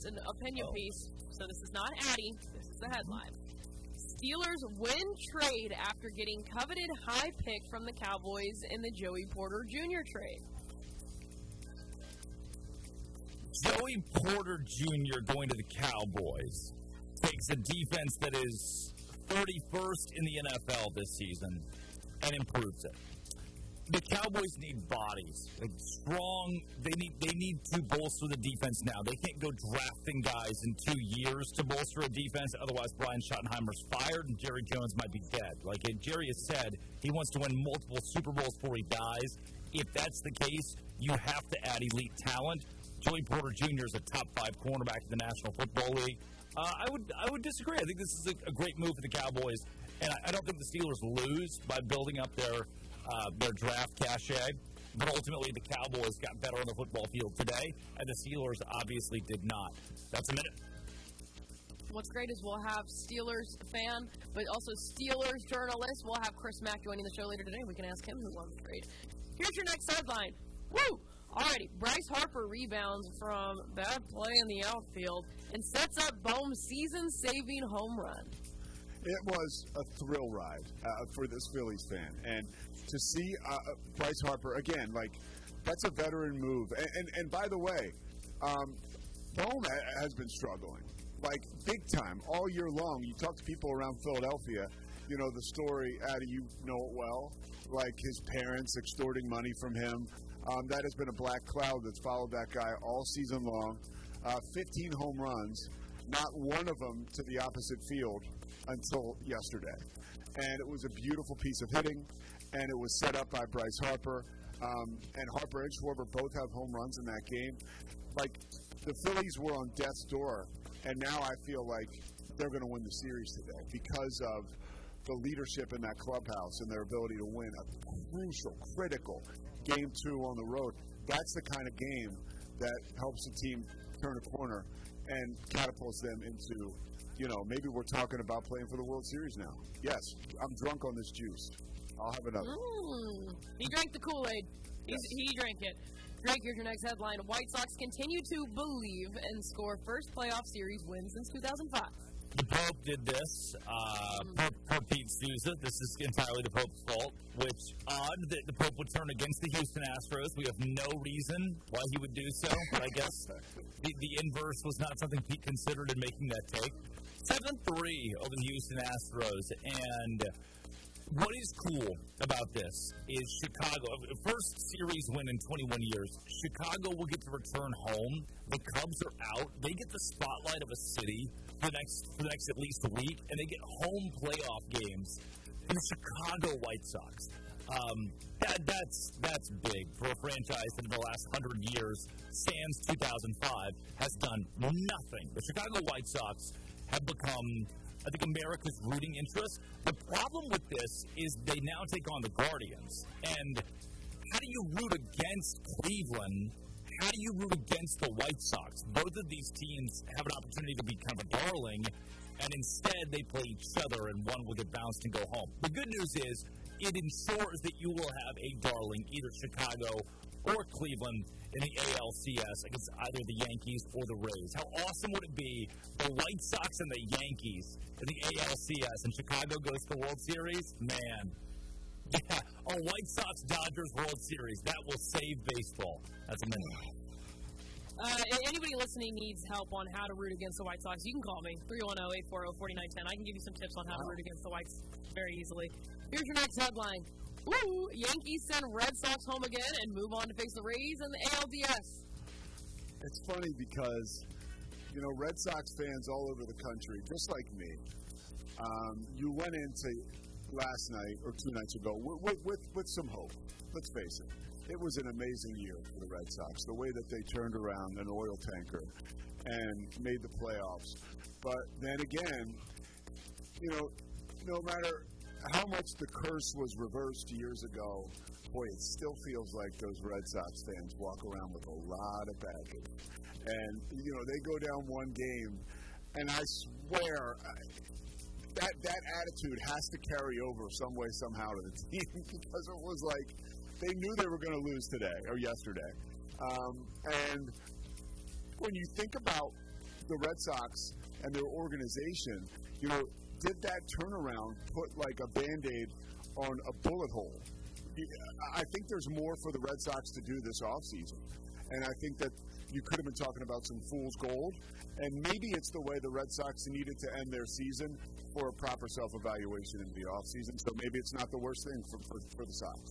It's an opinion piece, so this is not Addy. This is the headline. Steelers win trade after getting coveted high pick from the Cowboys in the Joey Porter Jr. trade. Joey Porter Jr. going to the Cowboys takes a defense that is 31st in the NFL this season and improves it. The Cowboys need bodies, strong. They need to bolster the defense now. They can't go drafting guys in 2 years to bolster a defense. Otherwise, Brian Schottenheimer's fired and Jerry Jones might be dead. Like Jerry has said, he wants to win multiple Super Bowls before he dies. If that's the case, you have to add elite talent. Joey Porter Jr. is a top 5 cornerback in the National Football League. I would disagree. I think this is a great move for the Cowboys, and I don't think the Steelers lose by building up their draft cachet, but ultimately the Cowboys got better on the football field today, and the Steelers obviously did not. That's a minute. What's great is we'll have Steelers fan, but also Steelers journalist. We'll have Chris Mack joining the show later today. We can ask him who won the trade. Here's your next headline. Woo! Alrighty, Bryce Harper rebounds from bad play in the outfield and sets up Bohm's season-saving home run. It was a thrill ride for this Phillies fan. And to see Bryce Harper, again, that's a veteran move. And by the way, Bohm has been struggling, big time, all year long. You talk to people around Philadelphia, the story, Addy, you know it well, his parents extorting money from him. That has been a black cloud that's followed that guy all season long. 15 home runs, not one of them to the opposite field until yesterday. And it was a beautiful piece of hitting, and it was set up by Bryce Harper. And Harper and Schwarber both have home runs in that game. The Phillies were on death's door, and now I feel like they're going to win the series today because of the leadership in that clubhouse and their ability to win a crucial, critical Game 2 on the road. That's the kind of game that helps the team turn a corner and catapults them into, maybe we're talking about playing for the World Series now. Yes, I'm drunk on this juice. I'll have another. He drank the Kool-Aid. Yes. He drank it. Greg, here's your next headline. White Sox continue to believe and score first playoff series win since 2005. The Pope did this per Pete Souza. This is entirely the Pope's fault, which odd that the Pope would turn against the Houston Astros. We have no reason why he would do so, but I guess the inverse was not something Pete considered in making that take. 7-3 over the Houston Astros, and what is cool about this is Chicago, first series win in 21 years. Chicago will get to return home. The Cubs are out. They get the spotlight of a city for the next at least a week, and they get home playoff games from the Chicago White Sox. That's big for a franchise that in the last 100 years, sans 2005, has done nothing. The Chicago White Sox have become, I think, America's rooting interest. The problem with this is they now take on the Guardians. And how do you root against Cleveland? How do you root against the White Sox? Both of these teams have an opportunity to be kind of a darling, and instead they play each other, and one will get bounced and go home. The good news is it ensures that you will have a darling, either Chicago or Cleveland, in the ALCS against either the Yankees or the Rays. How awesome would it be, the White Sox and the Yankees in the ALCS, and Chicago goes to the World Series? Man. Yeah, a White Sox-Dodgers World Series. That will save baseball. That's a minute. Anybody listening needs help on how to root against the White Sox, you can call me, 310-840-4910. I can give you some tips on how to root against the Whites very easily. Here's your next headline. Woo! Yankees send Red Sox home again and move on to face the Rays in the ALDS. It's funny because, Red Sox fans all over the country, just like me, you went into last night or 2 nights ago with some hope. Let's face it. It was an amazing year for the Red Sox, the way that they turned around an oil tanker and made the playoffs. But then again, no matter how much the curse was reversed years ago, boy, it still feels like those Red Sox fans walk around with a lot of baggage. And, they go down one game, and I swear that attitude has to carry over some way, somehow to the team because it was like they knew they were going to lose today or yesterday. And when you think about the Red Sox and their organization, did that turnaround put like a Band-Aid on a bullet hole? I think there's more for the Red Sox to do this offseason. And I think that you could have been talking about some fool's gold. And maybe it's the way the Red Sox needed to end their season for a proper self-evaluation in the offseason. So maybe it's not the worst thing for the Sox.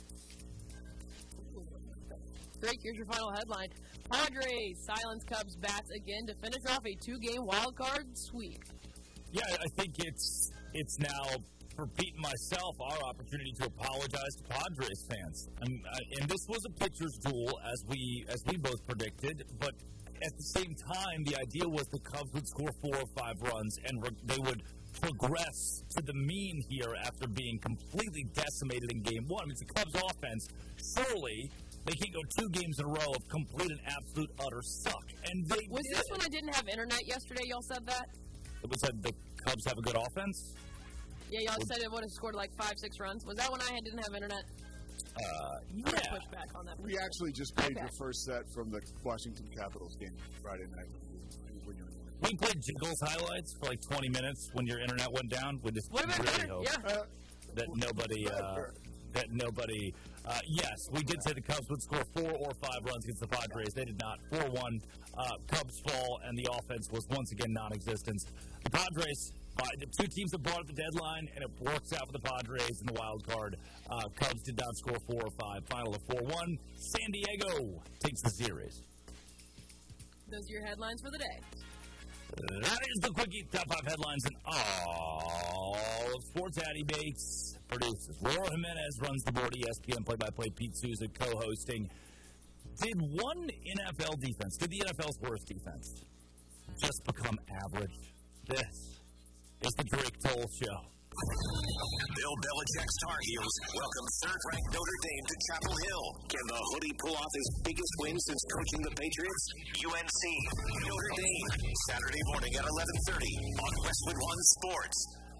Drake, here's your final headline. Padres silence Cubs bats again to finish off a 2-game wild card sweep. Yeah, I think it's now, for Pete and myself, our opportunity to apologize to Padres fans. And this was a pitcher's duel, as we both predicted, but at the same time, the idea was the Cubs would score 4 or 5 runs, and they would progress to the mean here after being completely decimated in Game 1. It's the Cubs' offense. Surely they can't go 2 games in a row of complete and absolute utter suck. And they was this when I didn't have internet yesterday? Y'all said that? It was said the Cubs have a good offense? Yeah, y'all said it would have scored like 5-6 runs. Was that when I didn't have internet? Yeah. Push back on that. We actually just played your first set from the Washington Capitals game Friday night. We played Jiggles highlights for like 20 minutes when your internet went down. We just really hope that nobody. Yes, we did say the Cubs would score 4 or 5 runs against the Padres. They did not. 4-1. Cubs fall, and the offense was once again non-existent. The Padres. The 2 teams have brought up the deadline, and it works out for the Padres in the wild card. Cubs did not score 4 or 5. Final of 4-1. San Diego takes the series. Those are your headlines for the day. That is the Quickie Top 5 headlines in all of sports. Addy Bates produces. Laura Jimenez runs the board. ESPN play-by-play. Pete Souza co-hosting. Did the NFL's worst defense just become average? This is the Drake Toll Show. Bill Belichick's Tar Heels welcome third-ranked Notre Dame to Chapel Hill. Can the Hoodie pull off his biggest win since coaching the Patriots? UNC, Notre Dame, Saturday morning at 11:30 on Westwood One Sports.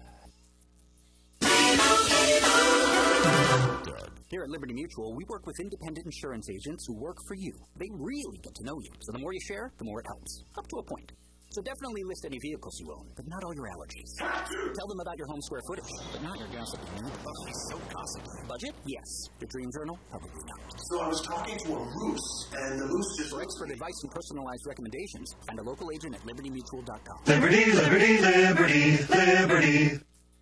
Here at Liberty Mutual, we work with independent insurance agents who work for you. They really get to know you, so the more you share, the more it helps, up to a point. So definitely list any vehicles you own, but not all your allergies. Tell them about your home square footage, but not your gossipy neighbor. Oh, he's so gossipy. Budget? Yes. Your dream journal? Probably not. So I was talking to a moose, and the moose just... For expert advice and personalized recommendations, find a local agent at libertymutual.com. Liberty, liberty, liberty, liberty.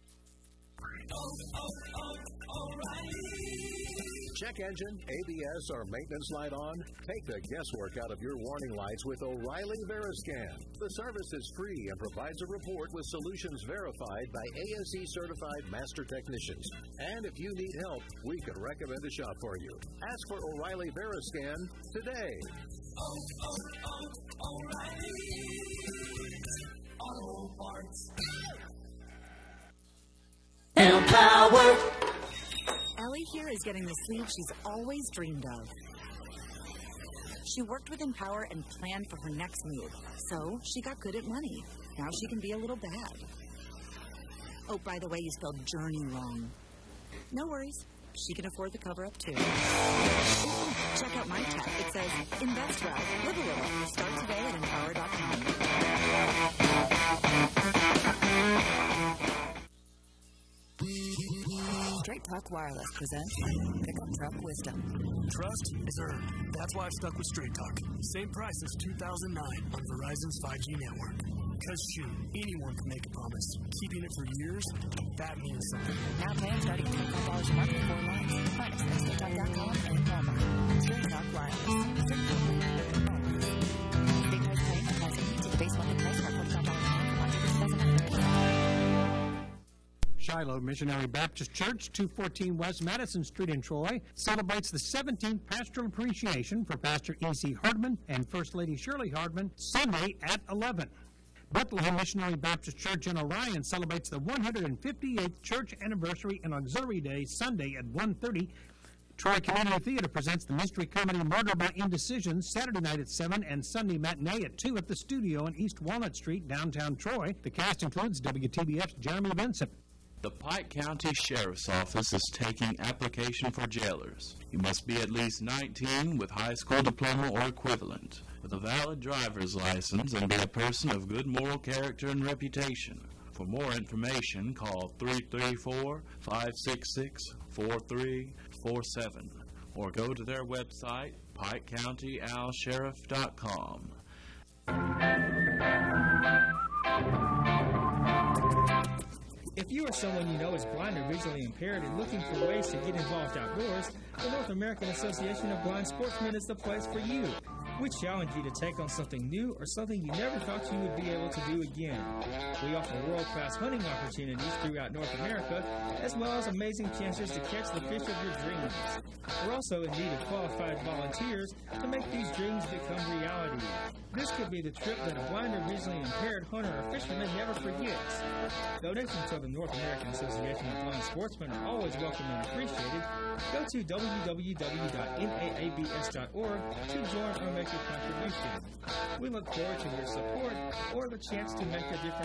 Check engine, ABS, or maintenance light on? Take the guesswork out of your warning lights with O'Reilly Veriscan. The service is free and provides a report with solutions verified by ASE-certified master technicians. And if you need help, we could recommend a shop for you. Ask for O'Reilly Veriscan today. O'Reilly Auto Parts. Empower. Ellie here is getting the sleeve she's always dreamed of. She worked with Empower and planned for her next move, so she got good at money. Now she can be a little bad. Oh, by the way, you spelled journey wrong. No worries. She can afford the cover-up, too. Ooh, check out my tab. It says, invest well, live a little. Start today at Empower.com. Straight Talk Wireless presents Pickup Truck Wisdom. Trust is earned. That's why I've stuck with Straight Talk. Same price as 2009 on Verizon's 5G network. Because shoot, anyone can make a promise. Keeping it for years, that means something. Now paying starting at $25 a month for 4 lines. Find us at StreetTalk.com and Walmart. Straight Talk Wireless. Straight Talk Wireless. State price paying applies only to the base monthly price of our $45 plan for October 2019. Shiloh Missionary Baptist Church, 214 West Madison Street in Troy, celebrates the 17th Pastoral Appreciation for Pastor E.C. Hardman and First Lady Shirley Hardman, Sunday at 11. Bethlehem Missionary Baptist Church in Orion celebrates the 158th Church Anniversary and Auxiliary Day, Sunday at 1:30. Troy Community Theater presents the mystery comedy Murder by Indecision, Saturday night at 7 and Sunday matinee at 2 at the Studio on East Walnut Street, downtown Troy. The cast includes WTBF's Jeremy Vincent. The Pike County Sheriff's Office is taking application for jailers. You must be at least 19 with high school diploma or equivalent. with a valid driver's license and be a person of good moral character and reputation. For more information, call 334-566-4347 or go to their website, PikeCountyOwlSheriff.com. If you or someone you know is blind or visually impaired and looking for ways to get involved outdoors, the North American Association of Blind Sportsmen is the place for you. We challenge you to take on something new or something you never thought you would be able to do again. We offer world-class hunting opportunities throughout North America, as well as amazing chances to catch the fish of your dreams. We're also in need of qualified volunteers to make these dreams become reality. This could be the trip that a blind or visually impaired hunter or fisherman never forgets. Donations to the North American Association of Blind Sportsmen are always welcome and appreciated. Go to www.naabs.org to join or make a contribution. We look forward to your support or the chance to make a difference